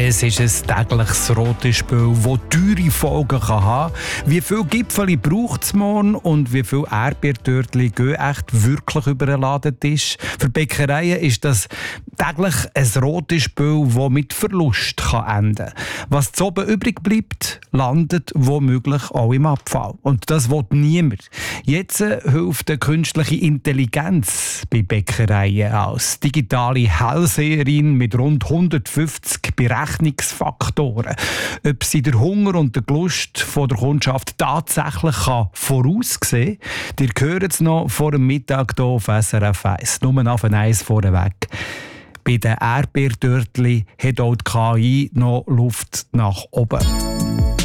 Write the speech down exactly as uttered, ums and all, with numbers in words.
Es ist ein tägliches rotes Spiel, das teure Folgen kann haben kann. Wie viele Gipfeli braucht es morgen und wie viele Erdbeertörtchen gehen echt wirklich über den Ladentisch? Für Bäckereien ist das täglich ein rotes Spiel, das mit Verlust kann enden kann. Was zu oben übrig bleibt, landet womöglich auch im Abfall. Und das will niemand. Jetzt hilft die künstliche Intelligenz bei Bäckereien als digitale Hellseherin mit rund hundertfünfzig Berechnungsfaktoren. Ob sie den Hunger und den Lust von der Kundschaft tatsächlich kann voraussehen kann, ihr hört es noch vor dem Mittag hier auf S R F eins. Nur auf eins vorneweg. Bei den Erdbeertörtchen hat auch die K I noch Luft nach oben.